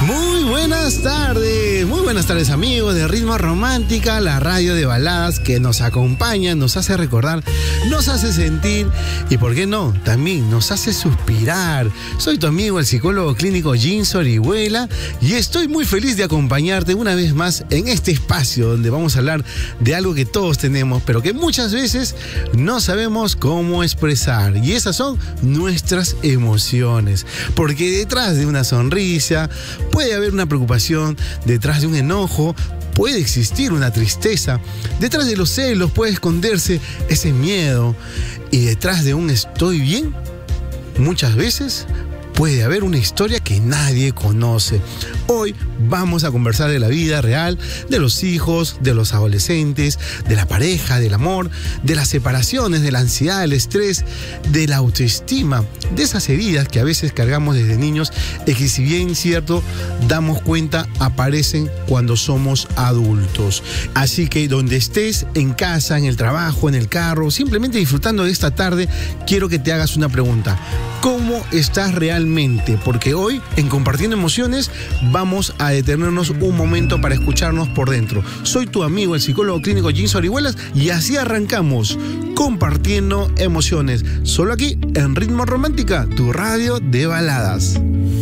Muy buenas tardes amigos de Ritmo Romántica, la radio de baladas que nos acompaña, nos hace recordar, nos hace sentir y por qué no, también nos hace suspirar. Soy tu amigo el psicólogo clínico Jens Orihuela y estoy muy feliz de acompañarte una vez más en este espacio donde vamos a hablar de algo que todos tenemos pero que muchas veces no sabemos cómo expresar, y esas son nuestras emociones, porque detrás de una sonrisa puede haber una preocupación, detrás de un enojo puede existir una tristeza, detrás de los celos puede esconderse ese miedo, y detrás de un estoy bien muchas veces puede haber una historia que nadie conoce. Hoy vamos a conversar de la vida real, de los hijos, de los adolescentes, de la pareja, del amor, de las separaciones, de la ansiedad, del estrés, de la autoestima, de esas heridas que a veces cargamos desde niños y que, si bien cierto, damos cuenta, aparecen cuando somos adultos. Así que donde estés, en casa, en el trabajo, en el carro, simplemente disfrutando de esta tarde, quiero que te hagas una pregunta. ¿Cómo estás realmente? Porque hoy, en Compartiendo Emociones, vamos a detenernos un momento para escucharnos por dentro. Soy tu amigo, el psicólogo clínico Jens Orihuela, y así arrancamos Compartiendo Emociones, solo aquí en Ritmo Romántica, tu radio de baladas.